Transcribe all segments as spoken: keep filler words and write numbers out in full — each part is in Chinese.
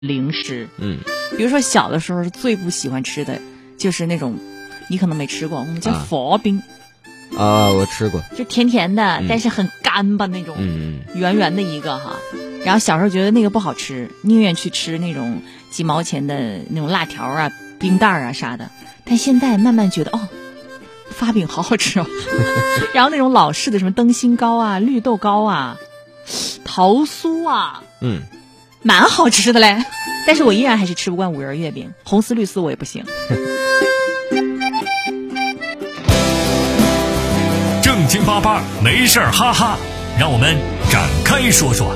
零食。 嗯， 比如说小的时候最不喜欢吃的就是那种，你可能没吃过，我们叫佛饼。 啊，我吃过， 就甜甜的， 嗯、 但是很干巴那种， 嗯， 圆圆的一个哈。然后小时候觉得那个不好吃，宁愿去吃那种几毛钱的那种辣条啊、冰袋啊啥的。但现在慢慢觉得，哦，发饼好好吃哦。然后那种老式的什么灯芯糕啊、绿豆糕啊、桃酥啊， 嗯， 蛮好吃的嘞。但是我依然还是吃不惯五仁月饼，红丝绿丝我也不行。 正经八八，没事儿哈哈，让我们展开说说。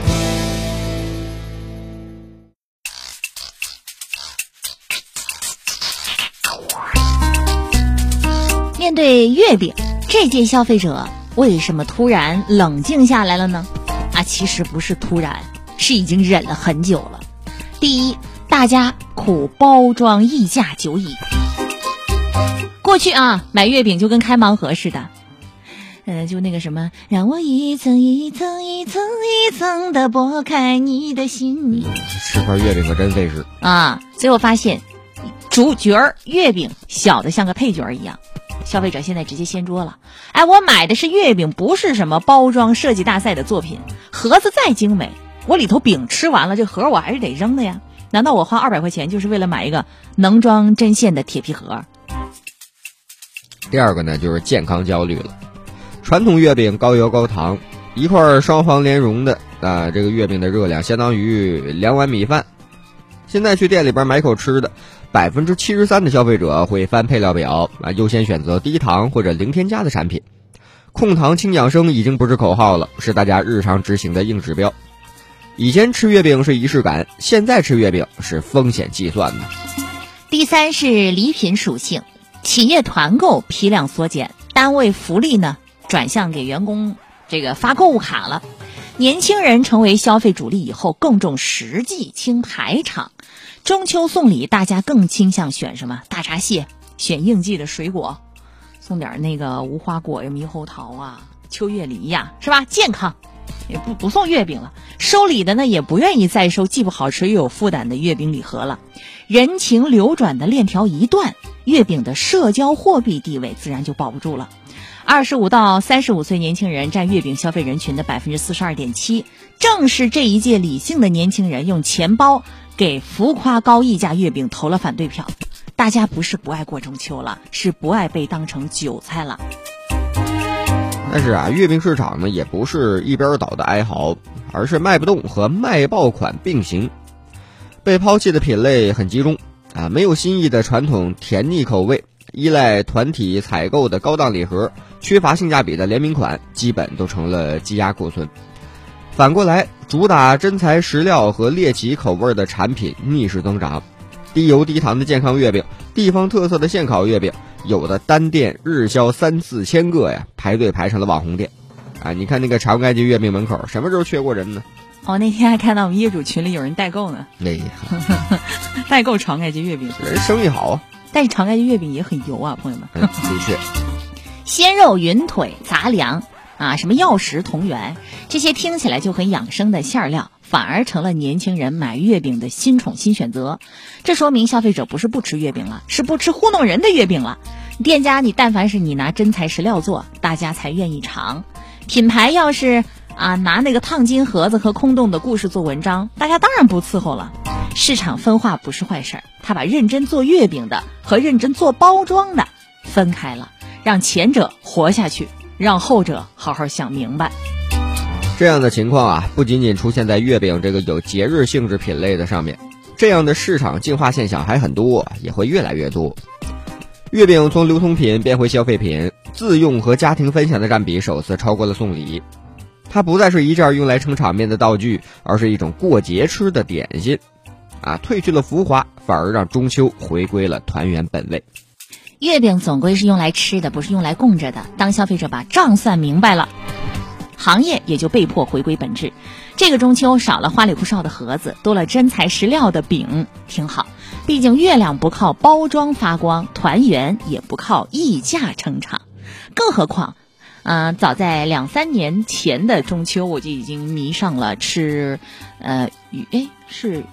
面对月饼，这届消费者为什么突然冷静下来了呢？啊，其实不是突然，是已经忍了很久了。第一，大家苦包装溢价久矣。过去啊，买月饼就跟开盲盒似的。呃，就那个什么，让我一层一层一层一层的剥开你的心。 吃块月饼可真费事啊！最后发现，主角月饼小的像个配角一样，消费者现在直接掀桌了。哎，我买的是月饼，不是什么包装设计大赛的作品。盒子再精美，我里头饼吃完了，这盒我还是得扔的呀。难道我花二百块钱就是为了买一个能装针线的铁皮盒？ 第二个呢，就是健康焦虑了。传统月饼高油高糖，一块双黄莲蓉的啊，这个月饼的热量相当于两碗米饭。现在去店里边买口吃的，百分之七十三的消费者会翻配料表啊，优先选择低糖或者零添加的产品。控糖轻养生已经不是口号了，是大家日常执行的硬指标。以前吃月饼是仪式感，现在吃月饼是风险计算的。 第三是礼品属性，企业团购批量缩减，单位福利呢转向给员工这个发购物卡了。年轻人成为消费主力以后，更重实际轻排场。中秋送礼，大家更倾向选什么？大闸蟹，选应季的水果，送点那个无花果呀、猕猴桃啊、秋叶梨呀，是吧？健康，也不不送月饼了。收礼的呢，也不愿意再收既不好吃又有负担的月饼礼盒了。人情流转的链条一断，月饼的社交货币地位自然就保不住了。二十五到三十五岁年轻人占月饼消费人群的百分之四十二点七，正是这一届理性的年轻人用钱包给浮夸高溢价月饼投了反对票。大家不是不爱过中秋了，是不爱被当成韭菜了。 但是啊，月饼市场呢也不是一边倒的哀嚎，而是卖不动和卖爆款并行。被抛弃的品类很集中啊，没有新意的传统甜腻口味，依赖团体采购的高档礼盒，缺乏性价比的联名款，基本都成了积压库存。反过来，主打真材实料和猎奇口味的产品逆势增长，低油低糖的健康月饼，地方特色的现烤月饼，有的单店日销三四千个呀，排队排成了网红店。啊，你看那个长盖街月饼门口，什么时候缺过人呢？ 哦，那天还看到我们业主群里有人代购呢。 哎呀， 代购长盖街月饼， 人生意好啊。 但是长盖街月饼也很油啊，朋友们。 嗯、的确， 鲜肉云腿、杂粮啊，什么药食同源，这些听起来就很养生的馅料，反而成了年轻人买月饼的新宠新选择。这说明消费者不是不吃月饼了，是不吃糊弄人的月饼了。店家你但凡是你拿真材实料做，大家才愿意尝。品牌要是啊拿那个烫金盒子和空洞的故事做文章，大家当然不伺候了。市场分化不是坏事儿，他把认真做月饼的和认真做包装的分开了，让前者活下去，让后者好好想明白。 这样的情况啊，不仅仅出现在月饼这个有节日性质品类的上面，这样的市场进化现象还很多，也会越来越多。月饼从流通品变回消费品，自用和家庭分享的占比首次超过了送礼。它不再是一件用来撑场面的道具，而是一种过节吃的点心。啊，褪去了浮华，反而让中秋回归了团圆本味。 月饼总归是用来吃的，不是用来供着的。当消费者把账算明白了，行业也就被迫回归本质。这个中秋少了花里胡哨的盒子，多了真材实料的饼，挺好。毕竟月亮不靠包装发光，团圆也不靠溢价撑场。更何况呃，早在两三年前的中秋，我就已经迷上了吃，呃，鱼，哎，是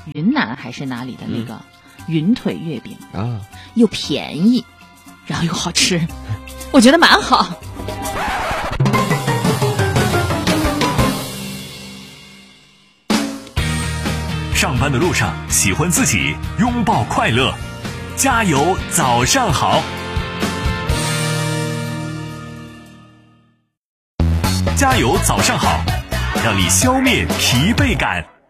云南还是哪里的那个云腿月饼啊， 又便宜，然后又好吃，我觉得蛮好。 上班的路上喜欢自己拥抱快乐，加油早上好。加油早上好，让你消灭疲惫感。